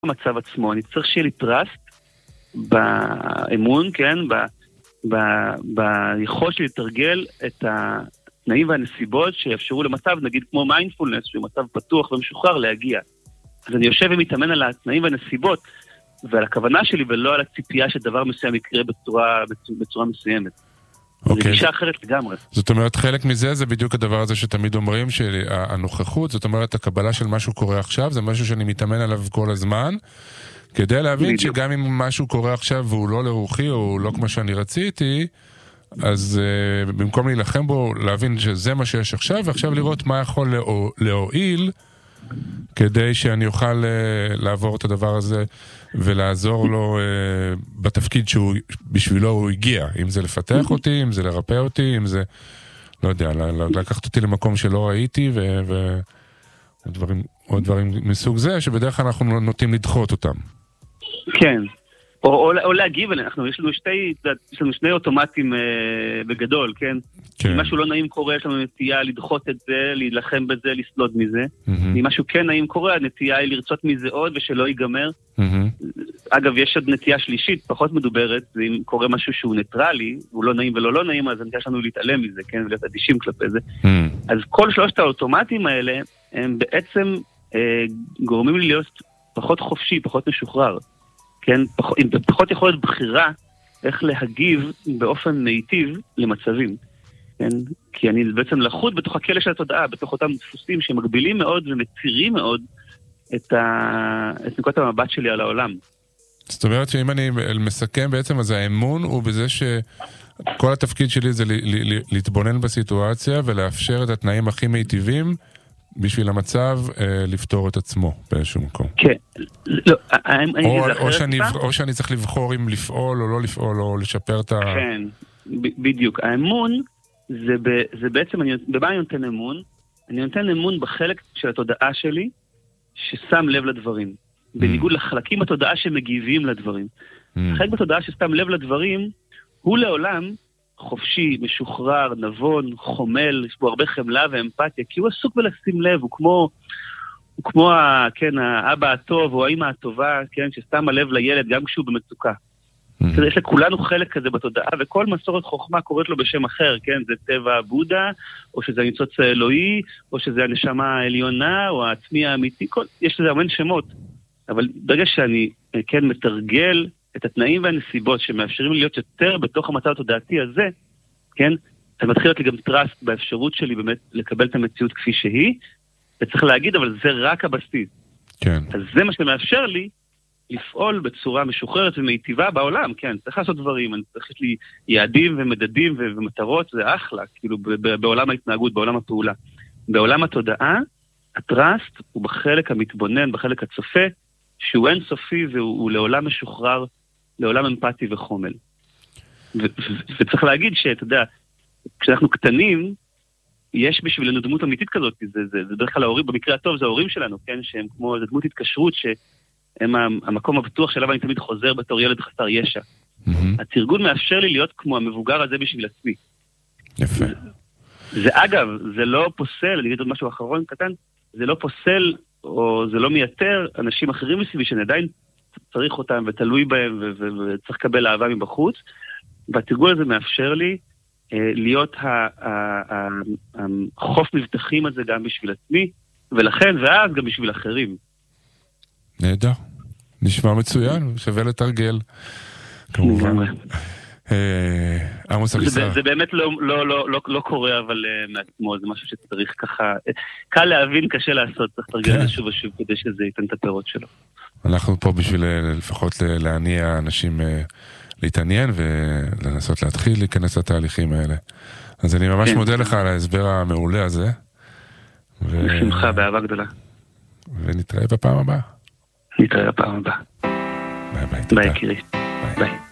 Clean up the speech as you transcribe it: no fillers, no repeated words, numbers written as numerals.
במצב עצמו, אני צריך שיהיה לי טראסט באמון, כן, ביכולת שלי לתרגל את התנאים והנסיבות שיאפשרו למצב, נגיד כמו מיינדפולנס, שהוא מצב פתוח ומשוחרר להגיע. אז אני יושב ומתאמן על התנאים והנסיבות, ועל הכוונה שלי, ולא על הציפייה שדבר מסוים יקרה בצורה מסוימת. זה גישה אחרת לגמרי. זאת אומרת, חלק מזה זה בדיוק הדבר הזה שתמיד אומרים, שהנוכחות, זאת אומרת, הקבלה של משהו קורה עכשיו, זה משהו שאני מתאמן עליו כל הזמן, כדי להבין שגם אם משהו קורה עכשיו והוא לא לרוחי, או לא כמו שאני רציתי, אז במקום להילחם בו, להבין שזה מה שיש עכשיו, ועכשיו לראות מה יכול להועיל, כדי שאני אוכל לעבור את הדבר הזה ולעזור לו בתפקיד שהוא בשבילו הוא הגיע, אם זה לפתח אותי, אם זה לרפא אותי, אם זה, לא יודע, לקחת אותי למקום שלא ראיתי ועוד דברים מסוג זה, שבדרך כלל אנחנו נוטים לדחות אותם. כן. או להגיב, יש לנו שני אוטומטים בגדול, כן? אם משהו לא נעים קורה, יש לנו נטייה לדחות את זה, להילחם בזה, לסלוד מזה. אם משהו כן נעים קורה, הנטייה היא לרצות מזה עוד ושלא ייגמר. אגב, יש עוד נטייה שלישית, פחות מדוברת, אם קורה משהו שהוא ניטרלי, הוא לא נעים ולא נעים, אז הנטייה שלנו להתעלם מזה, כן? ולהיות אדישים כלפי זה. אז כל שלושת האוטומטים האלה, הם בעצם גורמים לי להיות פחות חופשי, פחות משוחרר. כן, עם פחות יכולת בחירה איך להגיב באופן מיטיב למצבים. כן? כי אני בעצם לחוד בתוך הכלא של התודעה, בתוך אותם דפוסים שמגבילים מאוד ומצירים מאוד את נקודת המבט שלי על העולם. זאת אומרת שאם אני מסכם בעצם, אז האמון הוא בזה שכל התפקיד שלי זה להתבונן בסיטואציה ולאפשר את התנאים הכי מיטיבים בשביל המצב לפתור את עצמו באיזשהו מקום. כן. או שאני צריך לבחור אם לפעול או לא לפעול, או לשפר את ה... כן, בדיוק. האמון, זה בעצם, במה אני נותן אמון? אני נותן אמון בחלק של התודעה שלי, ששם לב לדברים. בניגוד לחלקים בתודעה שמגיבים לדברים. חלק בתודעה ששם לב לדברים, הוא לעולם חופשי, משוחרר, נבון, חומל, יש בו הרבה חמלה ואמפתיה, כי הוא עסוק בלשים לב, הוא כמו כן, האבא הטוב או האמא הטובה, כן, ששמה לב לילד גם כשהוא במצוקה. יש לכולנו חלק כזה בתודעה, וכל מסורת חוכמה קוראת לו בשם אחר, כן, זה טבע בודה, או שזה הניצוץ האלוהי, או שזה הנשמה העליונה, או העצמי האמיתי, יש לזה המון שמות. אבל ברגע שאני, כן, מתרגל את התנאים והנסיבות שמאפשרים להיות יותר בתוך המצב התודעתי הזה, כן, אז מתחיל להיות לי גם טראסט באפשרות שלי באמת לקבל את המציאות כפי שהיא, וצריך להגיד, אבל זה רק הבסיס. כן. אז זה מה שמאפשר לי לפעול בצורה משוחררת ומיטיבה בעולם, כן, צריך לעשות דברים, צריך לי יעדים ומדדים ומטרות, זה אחלה, כאילו בעולם ההתנהגות, בעולם הפעולה. בעולם התודעה, הטראסט הוא בחלק המתבונן, בחלק הצופה, שהוא אינסופי והוא לעולם משוחרר, לעולם אמפתי וחומל. וצריך להגיד שאתה יודע, כשאנחנו קטנים, יש בשבילנו דמות אמיתית כזאת, זה דרך כלל ההורים, במקרה הטוב זה ההורים שלנו, כן, שהם כמו דמות התקשרות, שהם המקום הבטוח שלו, אני תמיד חוזר בתור ילד חסר ישע. התרגול מאפשר לי להיות כמו המבוגר הזה בשביל עצמי. יפה. זה אגב, זה לא פוסל, אני אגיד עוד משהו אחרון קטן, זה לא פוסל, או זה לא מייתר אנשים אחרים מסביבי, שאני עדיין צריך אותם ותלוי בהם, וצריך לקבל אהבה מבחוץ, והתרגול הזה מאפשר לי להיות החוף מבטחים הזה גם בשביל עצמי, ולכן, ואז גם בשביל אחרים. נהדר. נשמע מצוין, שווה לתרגל. כמובן. עמוס אבישר. זה באמת לא קורה, אבל מעצמו, זה משהו שצריך ככה, קל להבין, קשה לעשות, צריך לתרגל שוב ושוב כדי שזה ייתן את הפירות שלו. אנחנו פה בשביל לפחות להניע אנשים להתעניין ולנסות להתחיל להיכנס לתהליכים האלה. אז אני ממש מודה לך על ההסבר המעולה הזה. בשמחה, באהבה גדולה. ונתראה בפעם הבאה. נתראה בפעם הבאה. ביי ביי. ביי, קירי. ביי.